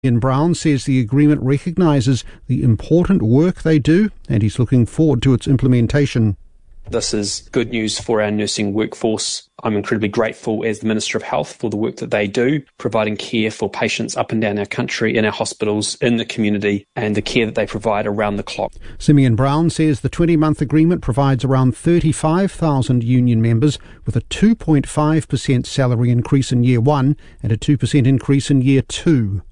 Ian Brown says the agreement recognises the important work they do and he's looking forward to its implementation. This is good news for our nursing workforce. I'm incredibly grateful as the Minister of Health for the work that they do, providing care for patients up and down our country, in our hospitals, in the community, and the care that they provide around the clock. Simeon Brown says the 20-month agreement provides around 35,000 union members with a 2.5% salary increase in year 1 and a 2% increase in year 2.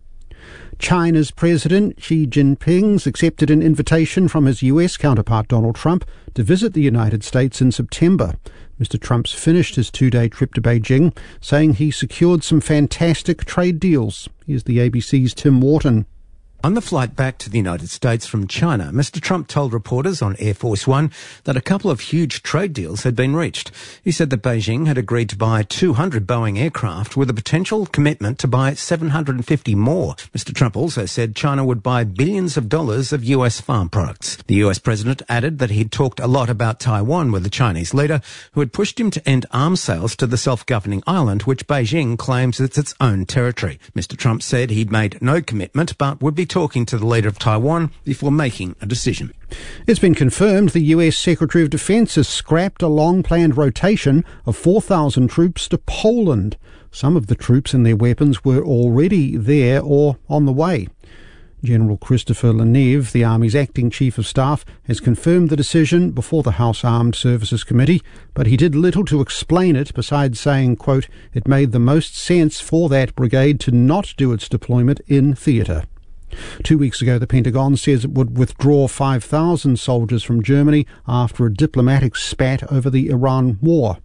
China's President Xi Jinping's accepted an invitation from his US counterpart Donald Trump to visit the United States in September. Mr. Trump's finished his 2-day trip to Beijing, saying he secured some fantastic trade deals. Here's the ABC's Tim Wharton. On the flight back to the United States from China, Mr. Trump told reporters on Air Force One that a couple of huge trade deals had been reached. He said that Beijing had agreed to buy 200 Boeing aircraft with a potential commitment to buy 750 more. Mr. Trump also said China would buy billions of dollars of US farm products. The US president added that he'd talked a lot about Taiwan with the Chinese leader, who had pushed him to end arms sales to the self-governing island, which Beijing claims is its own territory. Mr. Trump said he'd made no commitment but would be talking to the leader of Taiwan before making a decision. It's been confirmed the US Secretary of Defense has scrapped a long-planned rotation of 4,000 troops to Poland. Some of the troops and their weapons were already there or on the way. General Christopher Lenev, the Army's acting Chief of Staff, has confirmed the decision before the House Armed Services Committee, but he did little to explain it besides saying, quote, "It made the most sense for that brigade to not do its deployment in theatre." 2 weeks ago, the Pentagon says it would withdraw 5,000 soldiers from Germany after a diplomatic spat over the Iran war.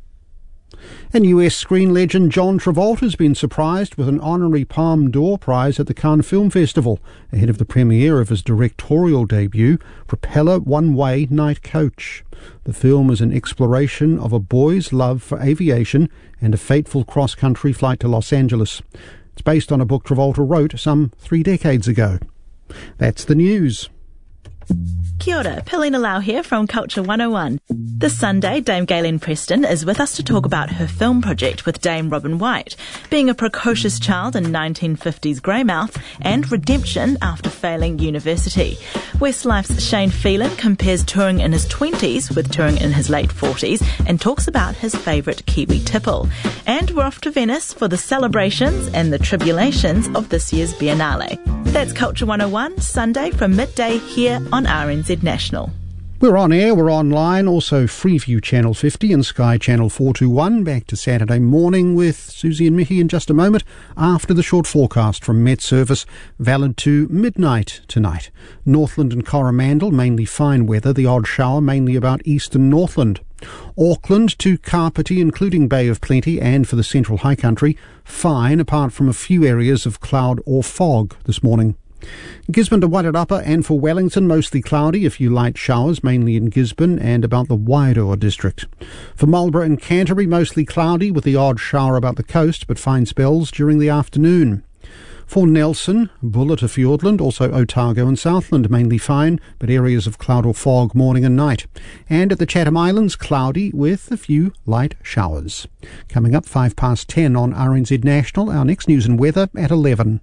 And US screen legend John Travolta has been surprised with an honorary Palme d'Or prize at the Cannes Film Festival, ahead of the premiere of his directorial debut, Propeller One-Way Night Coach. The film is an exploration of a boy's love for aviation and a fateful cross-country flight to Los Angeles. It's based on a book Travolta wrote some 3 decades ago. That's the news. Kia ora, Pilina Lau here from Culture 101. This Sunday, Dame Gayleen Preston is with us to talk about her film project with Dame Robin White, being a precocious child in 1950s Greymouth and redemption after failing university. Westlife's Shane Phelan compares touring in his 20s with touring in his late 40s and talks about his favourite Kiwi tipple. And we're off to Venice for the celebrations and the tribulations of this year's Biennale. That's Culture 101, Sunday from midday here on RNZ National. We're on air, we're online, also Freeview Channel 50 and Sky Channel 421. Back to Saturday morning with Susie and Mickey in just a moment after the short forecast from Met Service, valid to midnight tonight. Northland and Coromandel, mainly fine weather, the odd shower mainly about eastern Northland. Auckland to Kapiti, including Bay of Plenty, and for the central high country, fine apart from a few areas of cloud or fog this morning. Gisborne to Wairarapa and for Wellington, mostly cloudy, a few light showers, mainly in Gisborne and about the Wairoa district. For Marlborough and Canterbury, mostly cloudy with the odd shower about the coast, but fine spells during the afternoon. For Nelson, Buller to Fiordland, also Otago and Southland, mainly fine, but areas of cloud or fog morning and night. And at the Chatham Islands, cloudy with a few light showers. Coming up 10:05 on RNZ National, our next news and weather at 11.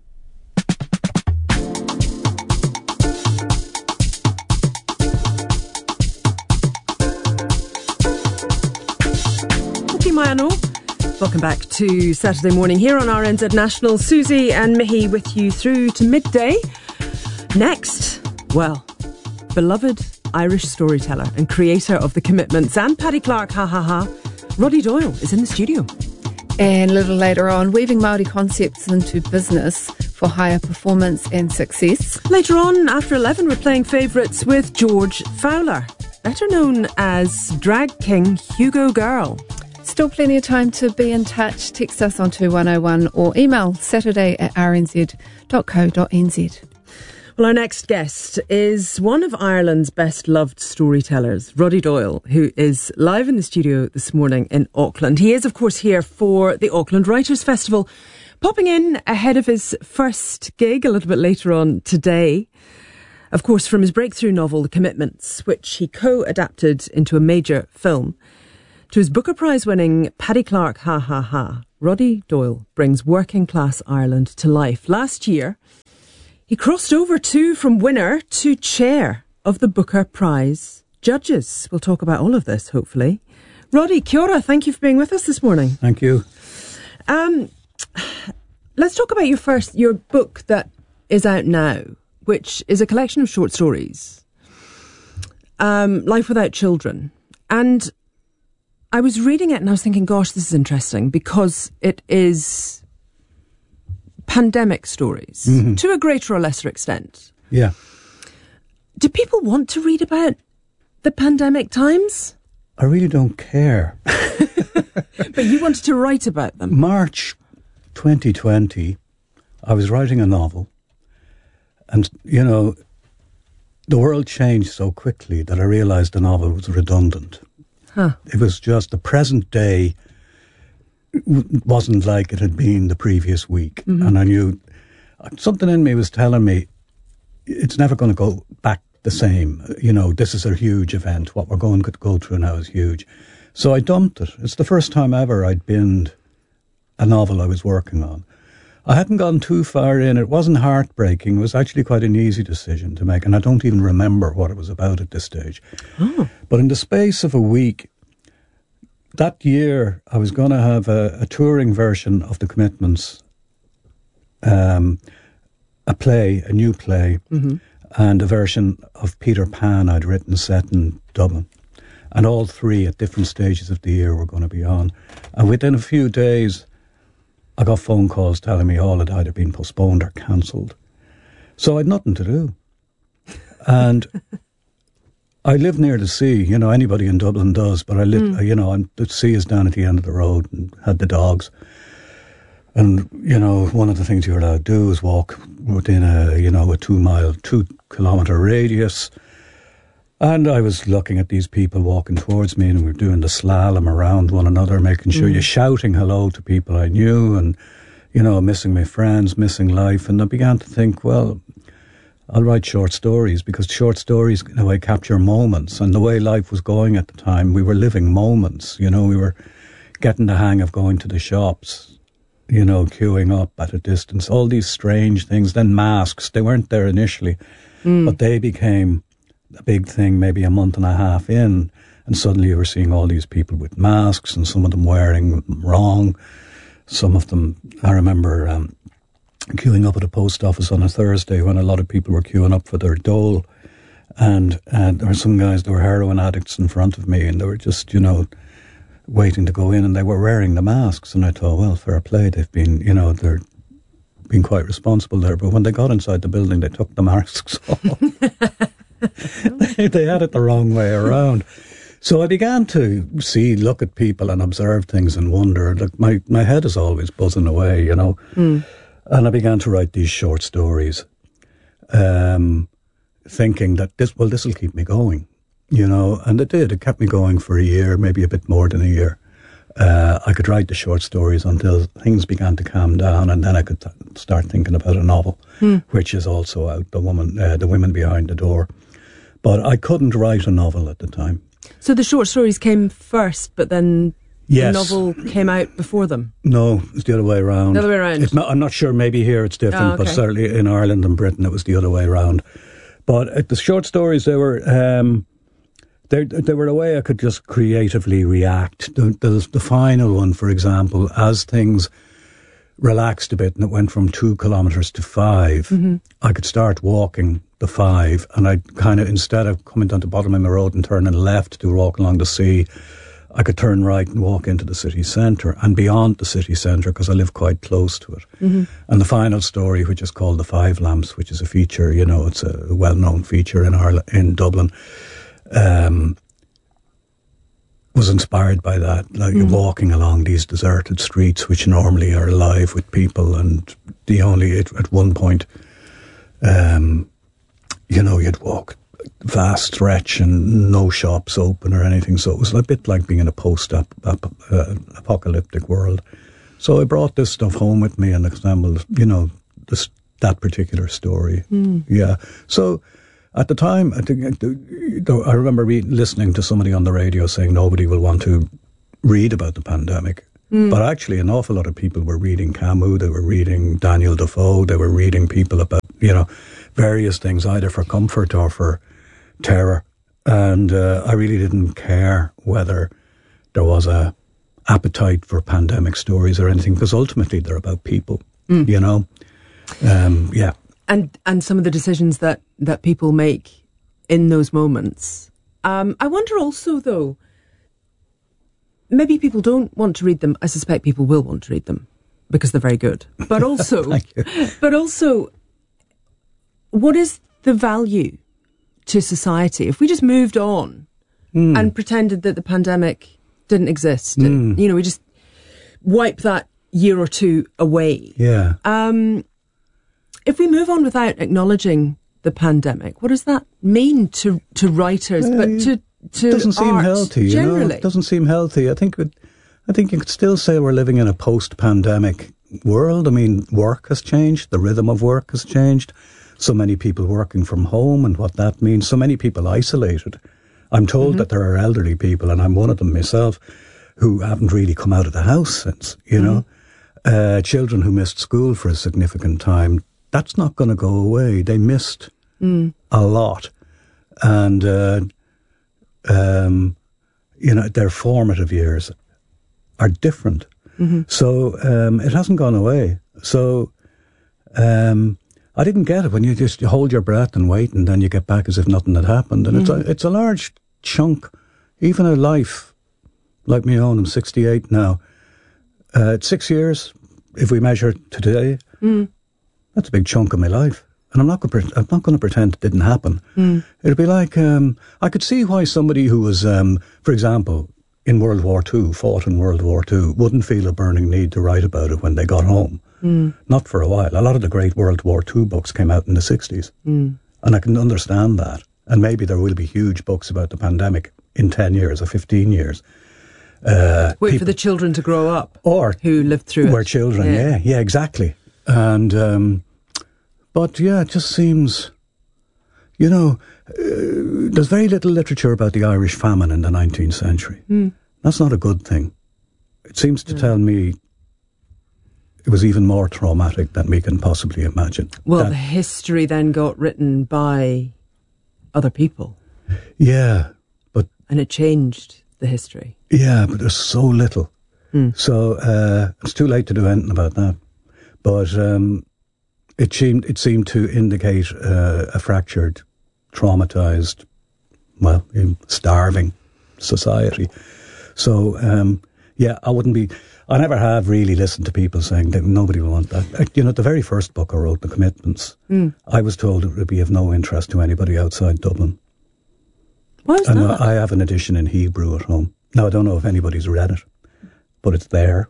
Welcome back to Saturday morning here on RNZ National. Susie and Mihi with you through to midday. Next, well, beloved Irish storyteller and creator of The Commitments and Paddy Clark, ha ha ha, Roddy Doyle is in the studio. And a little later on, weaving Māori concepts into business for higher performance and success. Later on, after 11, we're playing favourites with George Fowler, better known as Drag King Hugo Girl. Still plenty of time to be in touch. Text us on 2101 or email saturday@rnz.co.nz. Well, our next guest is one of Ireland's best-loved storytellers, Roddy Doyle, who is live in the studio this morning in Auckland. He is, of course, here for the Auckland Writers' Festival, popping in ahead of his first gig a little bit later on today. Of course, from his breakthrough novel, The Commitments, which he co-adapted into a major film. To his Booker Prize winning Paddy Clark Ha Ha Ha, Roddy Doyle brings working class Ireland to life. Last year, he crossed over from winner to chair of the Booker Prize judges. We'll talk about all of this, hopefully. Roddy, kia ora, thank you for being with us this morning. Thank you. Let's talk about your book that is out now, which is a collection of short stories, Life Without Children. And I was reading it and I was thinking, gosh, this is interesting because it is pandemic stories to a greater or lesser extent. Yeah. Do people want to read about the pandemic times? I really don't care. But you wanted to write about them. March 2020, I was writing a novel. And, the world changed so quickly that I realised the novel was redundant. Huh. It was just the present day wasn't like it had been the previous week. And I knew something in me was telling me it's never going to go back the same. This is a huge event. What we're going to go through now is huge. So I dumped it. It's the first time ever I'd binned a novel I was working on. I hadn't gone too far in. It wasn't heartbreaking. It was actually quite an easy decision to make, and I don't even remember what it was about at this stage. Oh. But in the space of a week, that year, I was going to have a touring version of The Commitments, a new play, and a version of Peter Pan I'd written set in Dublin. And all three at different stages of the year were going to be on. And within a few days, I got phone calls telling me all had either been postponed or cancelled. So I had nothing to do. And I live near the sea. Anybody in Dublin does, but I live, the sea is down at the end of the road and had the dogs. And, one of the things you're allowed to do is walk within a 2 kilometre radius. And I was looking at these people walking towards me and we were doing the slalom around one another, making sure you're shouting hello to people I knew and, missing my friends, missing life. And I began to think, well, I'll write short stories because short stories, in a way, capture moments. And the way life was going at the time, we were living moments. We were getting the hang of going to the shops, queuing up at a distance, all these strange things. Then masks, they weren't there initially, but they became a big thing maybe a month and a half in, and suddenly you were seeing all these people with masks and some of them wearing them wrong. Some of them, I remember queuing up at a post office on a Thursday when a lot of people were queuing up for their dole, and there were some guys, they were heroin addicts in front of me and they were just, waiting to go in and they were wearing the masks, and I thought, well, fair play, they've been, they're being quite responsible there, but when they got inside the building they took the masks off. They had it the wrong way around. So I began to look at people and observe things and wonder. Like my head is always buzzing away, And I began to write these short stories, thinking that this will keep me going, And it did. It kept me going for a year, maybe a bit more than a year. I could write the short stories until things began to calm down, and then I could start thinking about a novel, which is also out, The Women Behind the Door. But I couldn't write a novel at the time. So the short stories came first, but then the novel came out before them? No, it's the other way around. The other way around? I'm not sure, maybe here it's different, but certainly in Ireland and Britain it was the other way around. But the short stories, they were a way I could just creatively react. The final one, for example, as things relaxed a bit and it went from 2 kilometres to 5, I could start walking the 5, and I'd kind of, instead of coming down the bottom of my road and turning left to walk along the sea, I could turn right and walk into the city centre and beyond the city centre because I live quite close to it. And the final story, which is called The Five Lamps, which is a feature, it's a well-known feature in Dublin, was inspired by that, walking along these deserted streets, which normally are alive with people, and at one point, you'd walk vast stretch and no shops open or anything, so it was a bit like being in a post-apocalyptic world. So I brought this stuff home with me and assembled, that particular story. Yeah. So at the time, I remember listening to somebody on the radio saying nobody will want to read about the pandemic. But actually, an awful lot of people were reading Camus, they were reading Daniel Defoe, they were reading people about, various things, either for comfort or for terror. And I really didn't care whether there was a appetite for pandemic stories or anything, because ultimately they're about people, Yeah. And some of the decisions that people make in those moments. I wonder also, though, maybe people don't want to read them. I suspect people will want to read them because they're very good. But also, what is the value to society if we just moved on and pretended that the pandemic didn't exist? And, we just wipe that year or two away. Yeah. If we move on without acknowledging the pandemic, what does that mean to writers? But to it doesn't seem healthy, generally. It doesn't seem healthy. I think you could still say we're living in a post-pandemic world. I mean, work has changed. The rhythm of work has changed. So many people working from home and what that means. So many people isolated. I'm told that there are elderly people, and I'm one of them myself, who haven't really come out of the house since, children who missed school for a significant time. That's not going to go away. They missed a lot. And their formative years are different. So it hasn't gone away. So I didn't get it when you just hold your breath and wait, and then you get back as if nothing had happened. And it's a large chunk, even a life like my own. I'm 68 now. 6 years, if we measure today, that's a big chunk of my life. And I'm not going to pretend it didn't happen. It'll be like, I could see why somebody who was, for example, in World War II, fought in World War II, wouldn't feel a burning need to write about it when they got home. Not for a while. A lot of the great World War II books came out in the 60s. And I can understand that. And maybe there will be huge books about the pandemic in 10 years or 15 years. Wait for the children to grow up. Or who lived through it. Were children, yeah, exactly. And... But yeah, it just seems, there's very little literature about the Irish famine in the 19th century. That's not a good thing. It seems to tell me it was even more traumatic than we can possibly imagine. Well, the history then got written by other people. Yeah, but... And it changed the history. Yeah, but there's so little. So it's too late to do anything about that. But... It seemed to indicate a fractured, traumatised, starving society. So, I never have really listened to people saying that nobody will want that. The very first book I wrote, The Commitments, I was told it would be of no interest to anybody outside Dublin. Why is that? I have an edition in Hebrew at home. Now, I don't know if anybody's read it, but it's there.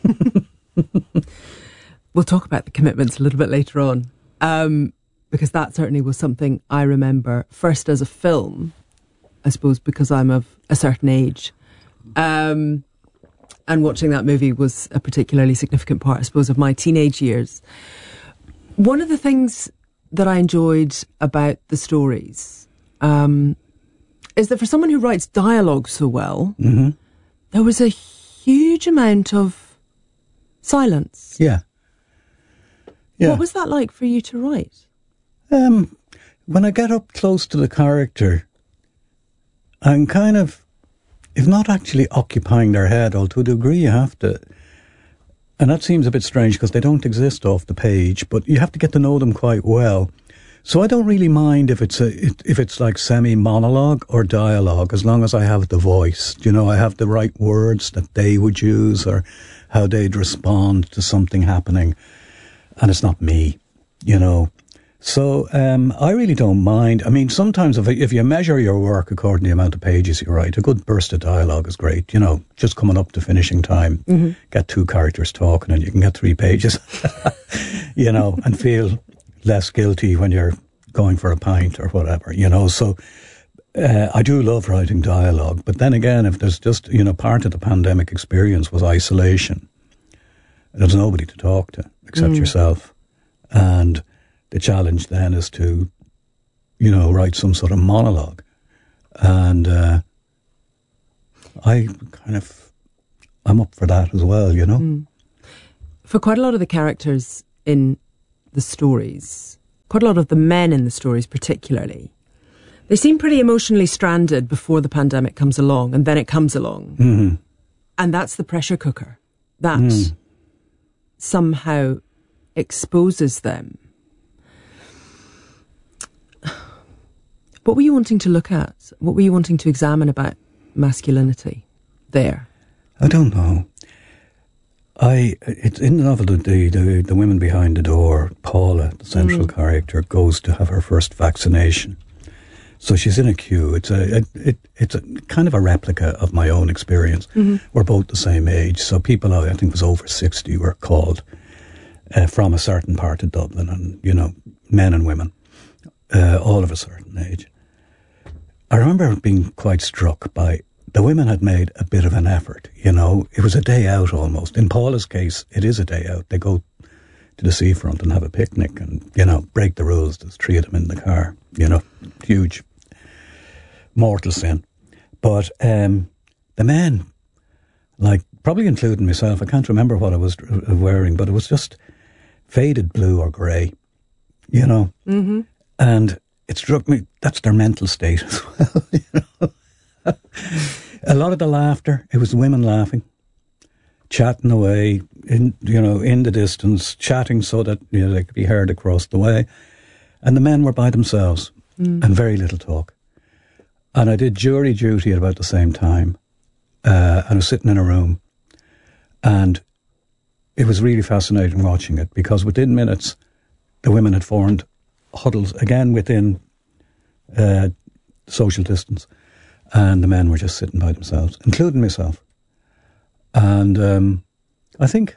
We'll talk about The Commitments a little bit later on, because that certainly was something I remember first as a film, I suppose because I'm of a certain age. And watching that movie was a particularly significant part, I suppose, of my teenage years. One of the things that I enjoyed about the stories is that for someone who writes dialogue so well, there was a huge amount of silence. Yeah. What was that like for you to write? When I get up close to the character, I'm kind of, if not actually occupying their head, although to a degree you have to, and that seems a bit strange because they don't exist off the page, but you have to get to know them quite well. So I don't really mind if it's like semi-monologue or dialogue, as long as I have the voice. I have the right words that they would use or how they'd respond to something happening. And it's not me, So I really don't mind. I mean, sometimes if you measure your work according to the amount of pages you write, a good burst of dialogue is great. Just coming up to finishing time, get 2 characters talking and you can get 3 pages, and feel less guilty when you're going for a pint or whatever, So I do love writing dialogue. But then again, if there's just, part of the pandemic experience was isolation, there's nobody to talk to except yourself. And the challenge then is to, write some sort of monologue. And I kind of I'm up for that as well, you know. For quite a lot of the characters in the stories, quite a lot of the men in the stories particularly, they seem pretty emotionally stranded before the pandemic comes along, and then it comes along. Mm-hmm. And that's the pressure cooker that somehow exposes them. What were you wanting to look at? What were you wanting to examine about masculinity there? I don't know. It's in the novel, the women behind the door, Paula, the central character, goes to have her first vaccination. So she's in a queue. It's a kind of a replica of my own experience. We're both the same age. So people, I think, was over 60 were called from a certain part of Dublin, and, you know, men and women, all of a certain age. I remember being quite struck by the women had made a bit of an effort, you know. It was a day out almost. In Paula's case, it is a day out. They go to the seafront and have a picnic and, you know, break the rules. There's 3 of them in the car, you know, huge mortal sin. But the men, like, probably including myself, I can't remember what I was wearing, but it was just faded blue or grey, you know. Mm-hmm. And it struck me, that's their mental state as well, you know. A lot of the laughter, it was the women laughing, chatting away, in the distance, chatting so that, you know, they could be heard across the way. And the men were by themselves and very little talk. And I did jury duty at about the same time. And I was sitting in a room, and it was really fascinating watching it, because within minutes, the women had formed huddles, again within social distance. And the men were just sitting by themselves, including myself. And I think,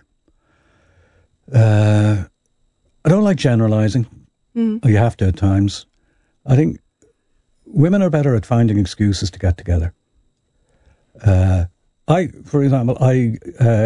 I don't like generalising. You have to at times. I think women are better at finding excuses to get together. For example, I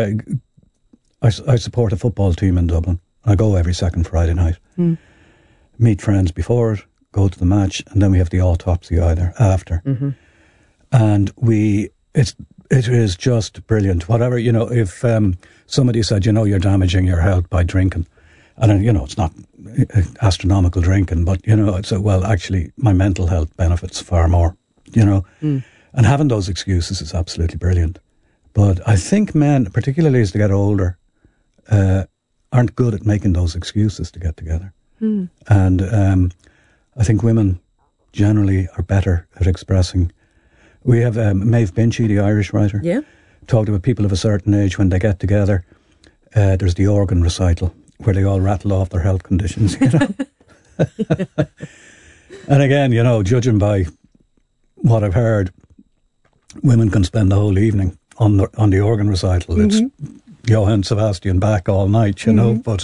support a football team in Dublin. I go every second Friday night. Meet friends before it, go to the match, and then we have the autopsy either after. And it is just brilliant. Whatever, you know, if somebody said, you know, you're damaging your health by drinking, and, you know, it's not astronomical drinking, but, you know, it's well, actually, my mental health benefits far more, you know. And having those excuses is absolutely brilliant. But I think men, particularly as they get older, aren't good at making those excuses to get together. And I think women generally are better at expressing. We have Maeve Binchy, the Irish writer, talked about people of a certain age when they get together. There's the organ recital where they all rattle off their health conditions, you know. And again, you know, judging by what I've heard, women can spend the whole evening on the organ recital. It's Johann Sebastian Bach all night, you know. But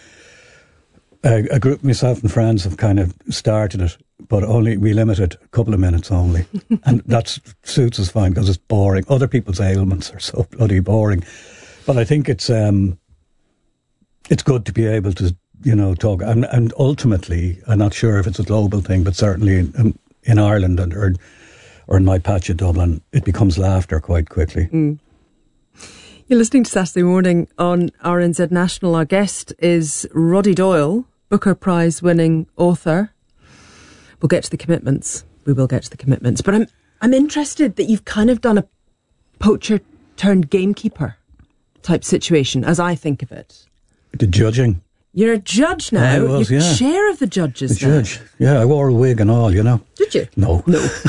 a group, myself and friends, have kind of started it, but we limit it a couple of minutes only. And that suits us fine because it's boring. Other people's ailments are so bloody boring. But I think it's good to be able to, you know, talk. And ultimately, I'm not sure if it's a global thing, but certainly in Ireland or in my patch of Dublin, it becomes laughter quite quickly. You're listening to Saturday Morning on RNZ National. Our guest is Roddy Doyle, Booker Prize winning author. We'll get to the commitments. We will get to the commitments. But I'm interested that you've kind of done a poacher turned gamekeeper type situation, as I think of it. The judging. You're a judge now. I was, You're chair of the judges the now. Judge. Yeah, I wore a wig and all, you know. Did you? No.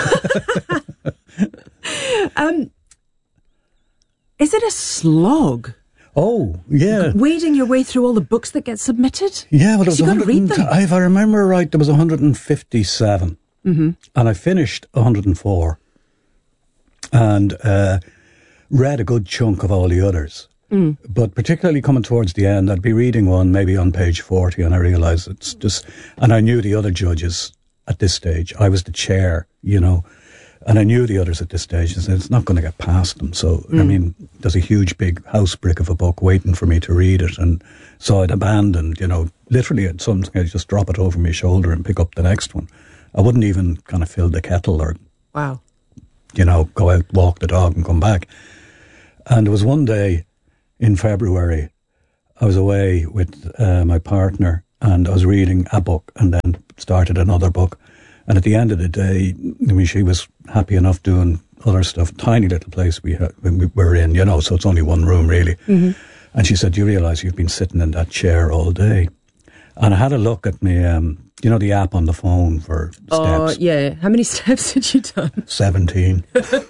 Is it a slog? Oh, yeah. Wading your way through all the books that get submitted? Yeah, well, it was you got to read them. If I remember right, there was 157. And I finished 104. And read a good chunk of all the others. But particularly coming towards the end, I'd be reading one maybe on page 40, and I realised it's just... And I knew the other judges at this stage. I was the chair, you know. And I knew the others at this stage, and said, it's not going to get past them. So, I mean, there's a huge big house brick of a book waiting for me to read it. And so I'd abandoned, you know, literally at something, I'd just drop it over my shoulder and pick up the next one. I wouldn't even kind of fill the kettle or, wow, you know, go out, walk the dog and come back. And there was one day in February, I was away with my partner, and I was reading a book and then started another book. And at the end of the day, I mean, she was happy enough doing other stuff. Tiny little place we were in, you know, so it's only one room really. Mm-hmm. And she said, "Do you realise you've been sitting in that chair all day?" And I had a look at me, you know, the app on the phone for steps. Oh, yeah. How many steps had you done? 17.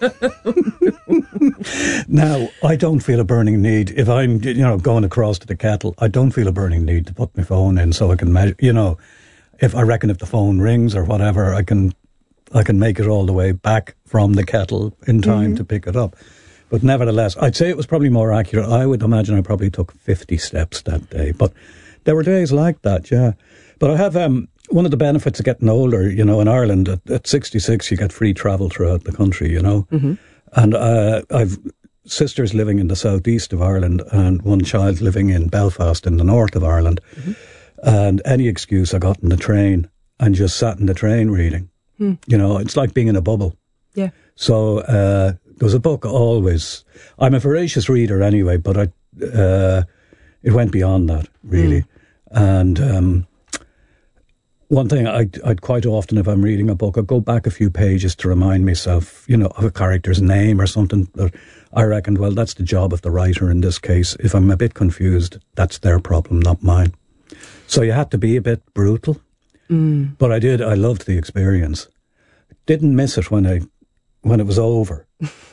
Now, I don't feel a burning need. If I'm, you know, going across to the kettle, I don't feel a burning need to put my phone in so I can measure, you know, if the phone rings or whatever, I can make it all the way back from the kettle in time to pick it up. But nevertheless, I'd say it was probably more accurate. I would imagine I probably took 50 steps that day. But there were days like that, yeah. But I have one of the benefits of getting older, you know, in Ireland, at 66, you get free travel throughout the country, you know. Mm-hmm. And I've sisters living in the southeast of Ireland and one child living in Belfast in the north of Ireland. Mm-hmm. And any excuse I got in the train and just sat in the train reading. You know, it's like being in a bubble. Yeah. So there was a book always. I'm a voracious reader anyway, but it went beyond that, really. And one thing I'd quite often, if I'm reading a book, I'd go back a few pages to remind myself, you know, of a character's name or something that I reckoned, well, that's the job of the writer in this case. If I'm a bit confused, that's their problem, not mine. So you had to be a bit brutal. But I loved the experience. Didn't miss it when it was over.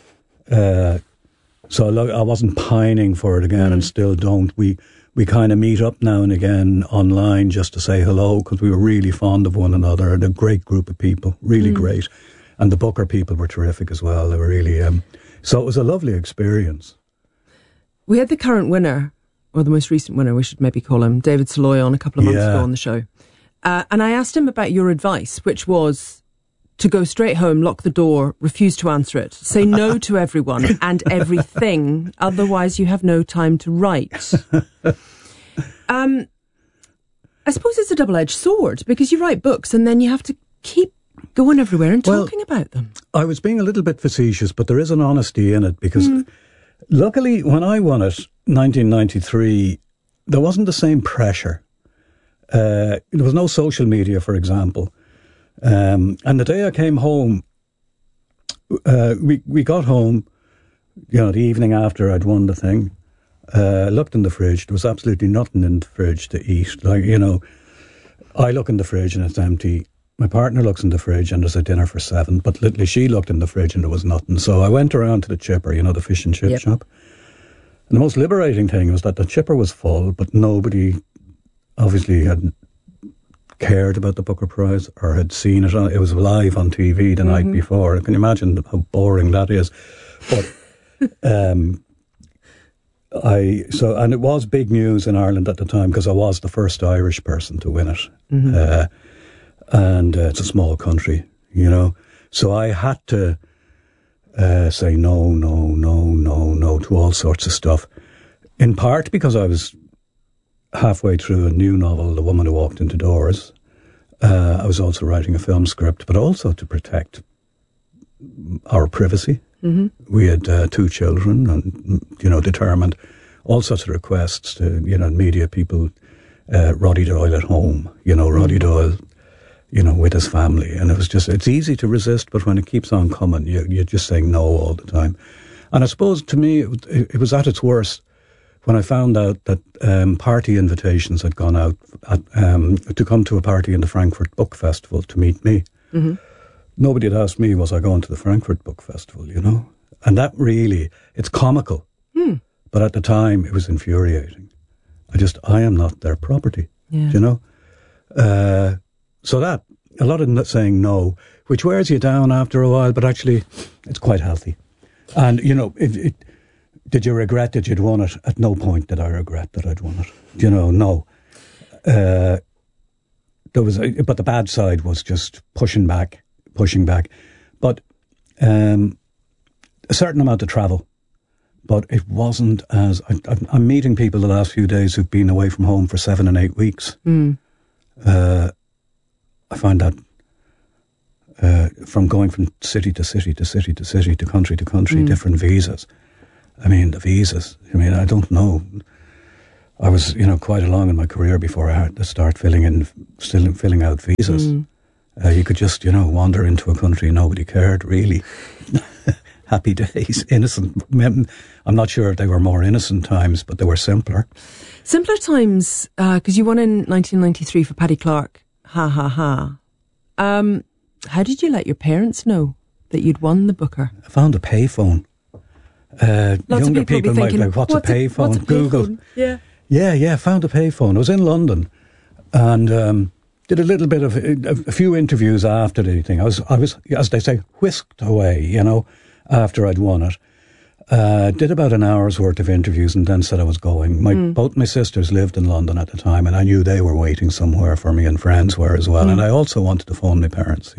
So I wasn't pining for it again and still don't. We kind of meet up now and again online just to say hello because we were really fond of one another and a great group of people, really great. And the Booker people were terrific as well. They were really, so it was a lovely experience. We had the current winner, or the most recent winner, we should maybe call him, David Soloy, on a couple of months ago on the show. And I asked him about your advice, which was to go straight home, lock the door, refuse to answer it, say no to everyone and everything, otherwise you have no time to write. I suppose it's a double-edged sword, because you write books and then you have to keep going everywhere and talking about them. I was being a little bit facetious, but there is an honesty in it, because luckily when I won it, 1993, there wasn't the same pressure. There was no social media, for example. And the day I came home, we got home, you know, the evening after I'd won the thing, looked in the fridge. There was absolutely nothing in the fridge to eat. Like, you know, I look in the fridge and it's empty. My partner looks in the fridge and there's a dinner for 7. But literally she looked in the fridge and there was nothing. So I went around to the chipper, you know, the fish and chip shop. And the most liberating thing was that the chipper was full, but nobody obviously had cared about the Booker Prize or had seen it. It was live on TV the night before. I can imagine how boring that is. But and it was big news in Ireland at the time because I was the first Irish person to win it. And it's a small country, you know. So I had to say no to all sorts of stuff. In part because I was halfway through a new novel, The Woman Who Walked Into Doors. I was also writing a film script, but also to protect our privacy. We had 2 children and, you know, determined all sorts of requests to, you know, media people, Roddy Doyle at home, you know, Roddy Doyle, you know, with his family. And it was just, it's easy to resist, but when it keeps on coming, you're just saying no all the time. And I suppose to me, it was at its worst when I found out that party invitations had gone out to come to a party in the Frankfurt Book Festival to meet me. Nobody had asked me, was I going to the Frankfurt Book Festival, you know? And that really, it's comical. But at the time, it was infuriating. I am not their property, you know? So that, a lot of saying no, which wears you down after a while, but actually, it's quite healthy. And, you know, did you regret that you'd won it? At no point did I regret that I'd won it. You know, no. But the bad side was just pushing back. But a certain amount of travel. But it wasn't as... I'm meeting people the last few days who've been away from home for 7 and 8 weeks. I find that from going from city to city to city to city to country, different visas. I mean, the visas. I mean, I don't know. I was, quite along in my career before I had to start filling out visas. You could just, wander into a country, nobody cared, really. Happy days, innocent. I'm not sure if they were more innocent times, but they were simpler. Simpler times, because you won in 1993 for Paddy Clark. Ha, ha, ha. How did you let your parents know that you'd won the Booker? I found a payphone. Younger people might be like, what's a payphone? Google. Yeah. Yeah, found a payphone. I was in London and did a little bit of a few interviews after the thing. I was, as they say, whisked away, after I'd won it. Did about an hour's worth of interviews and then said I was going. Both my sisters lived in London at the time, and I knew they were waiting somewhere for me, and friends were as well. And I also wanted to phone my parents,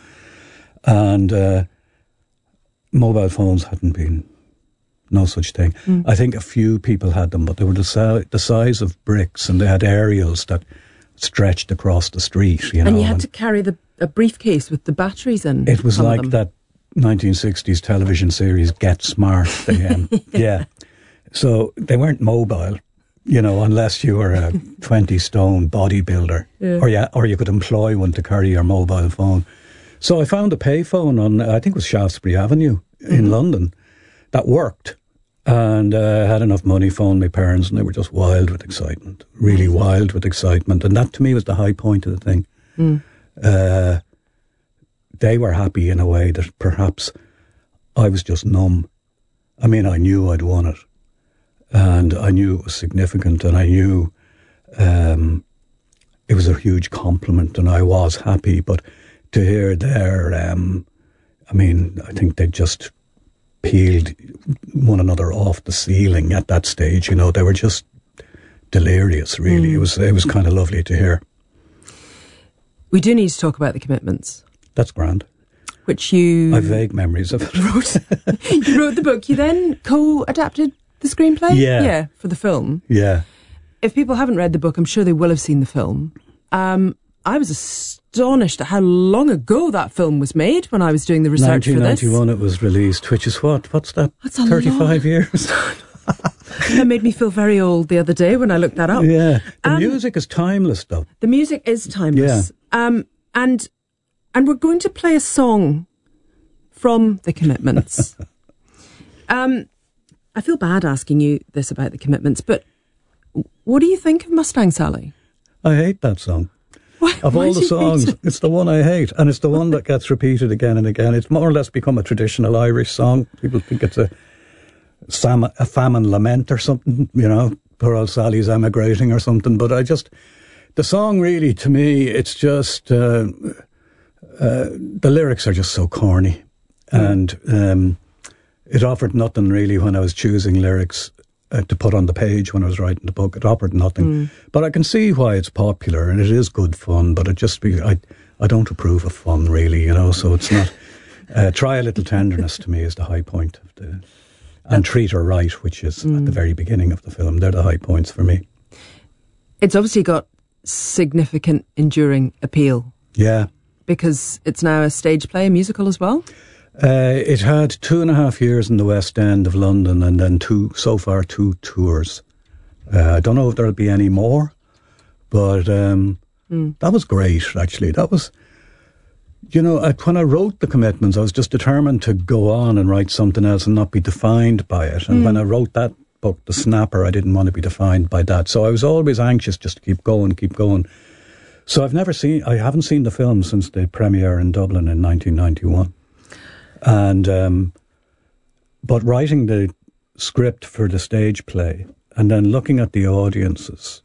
And mobile phones hadn't been, no such thing. I think a few people had them, but they were the size of bricks, and they had aerials that stretched across the street, And you had to carry a briefcase with the batteries in. It was like that 1960s television series Get Smart. Yeah. So they weren't mobile, unless you were a 20-stone bodybuilder, or you could employ one to carry your mobile phone. So I found a payphone on, I think it was Shaftesbury Avenue in London, that worked. And I had enough money, phoned my parents, and they were just wild with excitement, really wild with excitement. And that to me was the high point of the thing. They were happy in a way that perhaps I was just numb. I mean, I knew I'd won it, and I knew it was significant, and I knew it was a huge compliment, and I was happy. But to hear I think they just peeled one another off the ceiling at that stage. They were just delirious, really. It was kind of lovely to hear. We do need to talk about The Commitments. That's grand. Which you... I have vague memories of it. You wrote the book. You then co-adapted the screenplay? Yeah, for the film. Yeah. If people haven't read the book, I'm sure they will have seen the film. I was astonished at how long ago that film was made when I was doing the research for this. 1991 it was released, which is what's that? That's 35 years. That made me feel very old the other day when I looked that up. Yeah. The music is timeless, though. The music is timeless. Yeah. And we're going to play a song from The Commitments. I feel bad asking you this about The Commitments, but what do you think of Mustang Sally? I hate that song. Why? Of all the songs, it's the one I hate, and it's the one that gets repeated again and again. It's more or less become a traditional Irish song. People think it's a famine lament or something, poor old Sally's emigrating or something, but the song really, to me, it's just, the lyrics are just so corny, and it offered nothing really when I was choosing lyrics to put on the page when I was writing the book. It offered nothing. But I can see why it's popular, and it is good fun, but I don't approve of fun, really, so it's not... Try a Little Tenderness to me is the high point of the... And Treat Her Right, which is at the very beginning of the film. They're the high points for me. It's obviously got significant enduring appeal. Yeah. Because it's now a stage play, a musical as well? It had 2.5 years in the West End of London, and then so far 2 tours. I don't know if there'll be any more, but that was great, actually. That was, when I wrote The Commitments, I was just determined to go on and write something else and not be defined by it. And when I wrote that book, The Snapper, I didn't want to be defined by that. So I was always anxious just to keep going. So I haven't seen the film since the premiere in Dublin in 1991. And, but writing the script for the stage play and then looking at the audiences,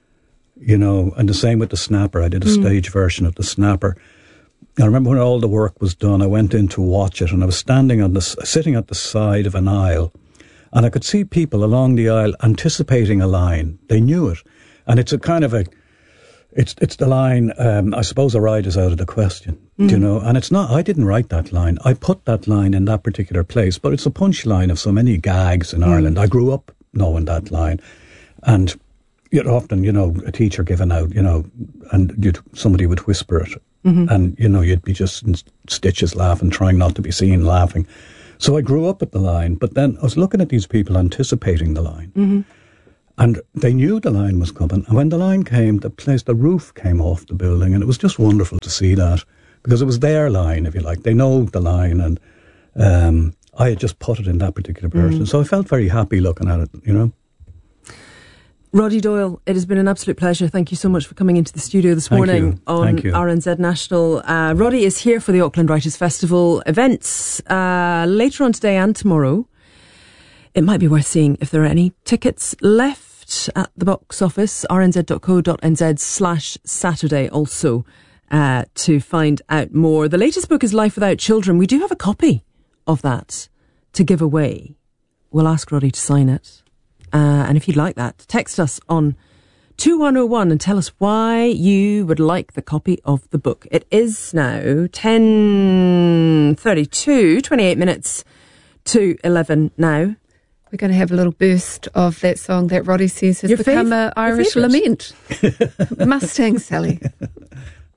and the same with The Snapper. I did a stage version of The Snapper. I remember when all the work was done, I went in to watch it, and I was sitting at the side of an aisle, and I could see people along the aisle anticipating a line. They knew it. And it's a kind of it's the line, I suppose a ride is out of the question, and it's not, I didn't write that line. I put that line in that particular place, but it's a punchline of so many gags in Ireland. I grew up knowing that line. And often, a teacher giving out, and somebody would whisper it. And, you'd be just in stitches laughing, trying not to be seen laughing. So I grew up at the line, but then I was looking at these people anticipating the line. Mm-hmm. And they knew the line was coming. And when the line came, the roof came off the building, and it was just wonderful to see that, because it was their line, if you like. They know the line, and I had just put it in that particular person. So I felt very happy looking at it, you know. Roddy Doyle, it has been an absolute pleasure. Thank you so much for coming into the studio this morning on RNZ National. Roddy is here for the Auckland Writers' Festival events later on today and tomorrow. It might be worth seeing if there are any tickets left at the box office, rnz.co.nz/Saturday also, to find out more. The latest book is Life Without Children. We do have a copy of that to give away. We'll ask Roddy to sign it. And if you'd like that, text us on 2101 and tell us why you would like the copy of the book. It is now 10:32, 28 minutes to 11 now. We're going to have a little burst of that song that Roddy says has become an Irish lament. Mustang Sally.